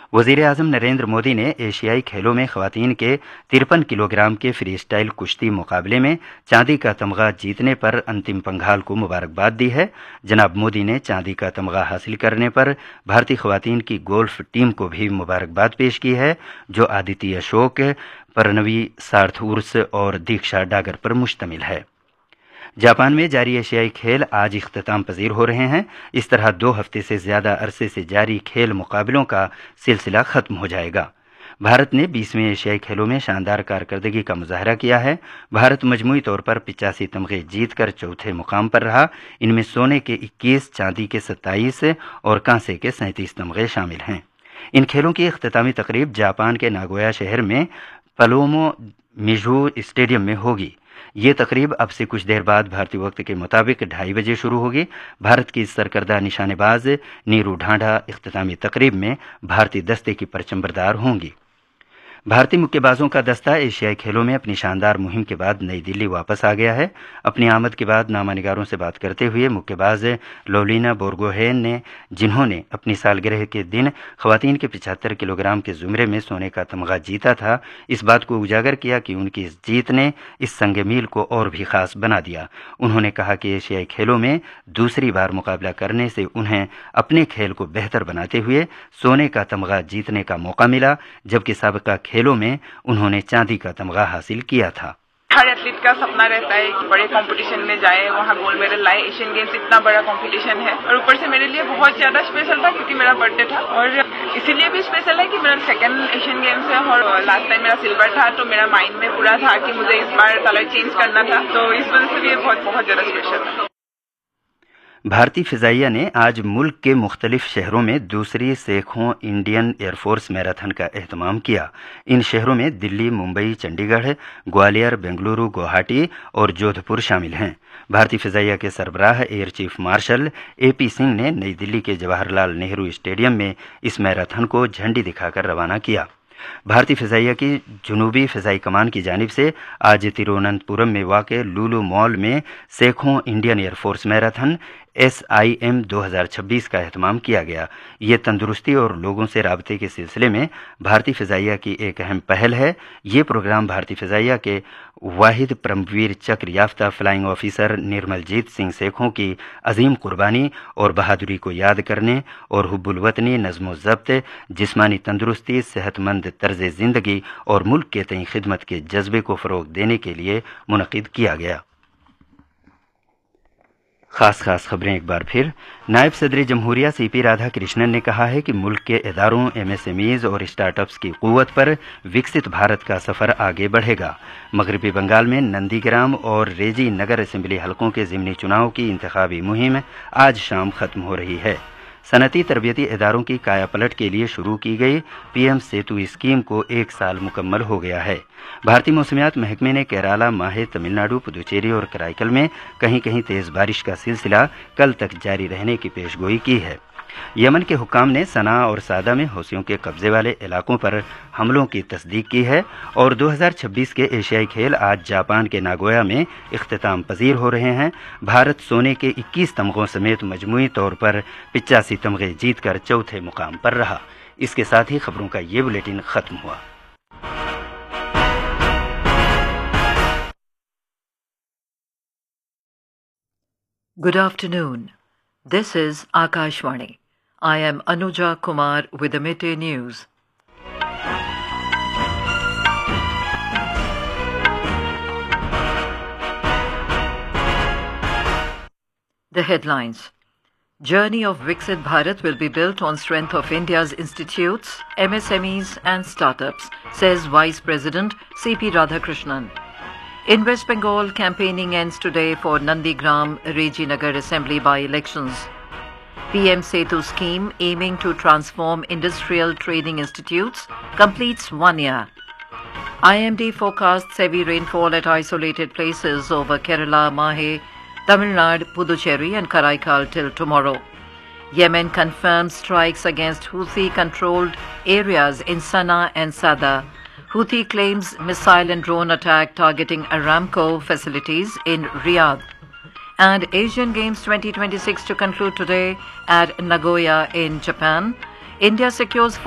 वज़ीर आज़म नरेंद्र मोदी ने एशियाई खेलों में ख़वातीन के 53 किलोग्राम के फ्री स्टाइल कुश्ती मुकाबले में चांदी का तमगा जीतने पर अंतिम पंघाल को मुबारकबाद दी है। जनाब मोदी ने चांदी का तमगा हासिल करने पर भारतीय ख़वातीन की गोल्फ टीम को भी मुबारकबाद पेश की है, जो आदिति अशोक, परनवी सार्थुर्स और दीक्षा डागर पर मुश्तमिल है। जापान में जारी एशियाई खेल आज इख्तिताम पजीर हो रहे हैं। इस तरह 2 हफ्ते से ज्यादा अरसे से जारी खेल मुकाबलों का सिलसिला खत्म हो जाएगा। भारत ने 20वें एशियाई खेलों में शानदार कारकर्दगी का मुजाहरा किया है। भारत मजमूई तौर पर 85 तमगे जीतकर चौथे मुकाम पर रहा। इनमें सोने के 21, चांदी के 27 और कांसे के 37 तमगे शामिल हैं। इन खेलों की इख्तितामी तकरीब जापान के नागोया शहर में पलोमो मिझू स्टेडियम में होगी। ये तकरीब अब से कुछ देर बाद भारतीय वक्त के मुताबिक 2:30 बजे शुरू होगी। भारत की सरकर्दा निशानेबाज नीरू ढांढा इख्तितामी तकरीब में भारतीय दस्ते की परचमबरदार होंगी। भारतीय मुक्केबाजों का दस्ता एशियाई खेलों में अपनी शानदार मुहिम के बाद नई दिल्ली वापस आ गया है। अपनी आमद के बाद नामानिगारों से बात करते हुए मुक्केबाज लोलिना बोर्गोहेन ने, जिन्होंने अपनी सालगिरह के दिन खवातीन के 75 किलोग्राम के जुमरे में सोने का तमगा जीता था, इस बात को उजागर किया कि उनकी इस जीत ने इस संग मील को और भी खास बना दिया। उन्होंने कहा कि एशियाई खेलों में दूसरी बार मुकाबला करने से उन्हें अपने खेल को बेहतर बनाते हुए सोने का तमगा जीतने का मौका मिला, जबकि साबिका खेलों में उन्होंने चांदी का तमगा हासिल किया था। हर एथलीट का सपना रहता है कि बड़े कंपटीशन में जाए, वहाँ गोल्ड मेडल लाए। एशियन गेम्स इतना बड़ा कंपटीशन है और ऊपर से मेरे लिए बहुत ज्यादा स्पेशल था क्योंकि मेरा बर्थडे था, और इसीलिए भी स्पेशल है कि मेरा सेकंड एशियन गेम्स है और लास्ट टाइम मेरा सिल्वर था, तो मेरा माइंड में पूरा था कि मुझे इस बार कलर चेंज करना था, तो इस वजह से भी बहुत ज्यादा स्पेशल है। भारतीय फिजाइया ने आज मुल्क के मुख्तलिफ शहरों में दूसरी सेखों इंडियन एयरफोर्स मैराथन का एहतमाम किया। इन शहरों में दिल्ली, मुंबई, चंडीगढ़, ग्वालियर, बेंगलुरु, गुवाहाटी और जोधपुर शामिल हैं। भारतीय फिजाइया के सरबराह air chief marshal AP Singh ने नई दिल्ली के जवाहरलाल नेहरू स्टेडियम में इस मैराथन को झंडी दिखाकर रवाना किया। भारतीय फिजाइया की जुनूबी फिजाई कमान की जानिब से आज तिरुवनंतपुरम में वाक़े लुलु मॉल में Sekhon Indian air force marathon SIM 2026 का एहतमाम किया गया। ये तंदुरुस्ती और लोगों से राबते के सिलसिले में भारतीय फिजाइया की एक अहम पहल है। ये प्रोग्राम भारतीय फिजाइया के वाहिद परमवीर चक्र याफ्ता फ्लाइंग ऑफिसर निर्मलजीत सिंह सेखों की अजीम कुर्बानी और बहादुरी को याद करने और हुब्बुल वतनी, नज़्म ज़ब्त, जिस्मानी तंदुरुस्ती, सेहतमंद तर्ज ज़िंदगी और मुल्क के तई खिदमत के जज्बे को फ़रोग़ देने के लिए मुनक़िद किया गया। खास खबरें एक बार फिर। नायब सदर जमहूरिया CP राधाकृष्णन ने कहा है कि मुल्क के इदारों, MSMEs और स्टार्टअप्स की क़ुव्वत पर विकसित भारत का सफ़र आगे बढ़ेगा। मगरबी बंगाल में नंदीग्राम और रेजी नगर असेंबली हलकों के ज़िमनी चुनाव की इंतखाबी मुहिम आज शाम ख़त्म हो रही है। सनती तरबियती इदारों की काया पलट के लिए शुरू की गई PM सेतु स्कीम को 1 साल मुकम्मल हो गया है। भारतीय मौसमियात महकमे ने केराला, माहे, तमिलनाडु, पुदुचेरी और कराईकल में कहीं कहीं तेज़ बारिश का सिलसिला कल तक जारी रहने की पेशगोई की है। यमन के हुक्काम ने सना और सादा में हौसियों के कब्जे वाले इलाकों पर हमलों की तस्दीक की है और 2026 के एशियाई खेल आज जापान के नागोया में इख्तिताम पजीर हो रहे हैं। भारत सोने के 21 तमगों समेत मजमूई तौर पर 85 तमगे जीतकर चौथे मुकाम पर रहा। इसके साथ ही खबरों का ये बुलेटिन खत्म हुआ। Good afternoon. This is Akashvani. I am Anuja Kumar with the Midday News. The headlines. Journey of Viksit Bharat will be built on strength of India's institutes, MSMEs and startups, says Vice President CP Radhakrishnan. In West Bengal, campaigning ends today for Nandigram Rejinagar Assembly by-elections. PM Setu scheme aiming to transform industrial training institutes completes 1 year. IMD forecasts heavy rainfall at isolated places over Kerala, Mahe, Tamil Nadu, Puducherry and Karaikal till tomorrow. Yemen confirms strikes against Houthi-controlled areas in Sana'a and Sada. Houthi claims missile and drone attack targeting Aramco facilities in Riyadh. And Asian Games 2026 to conclude today at Nagoya in Japan. India secures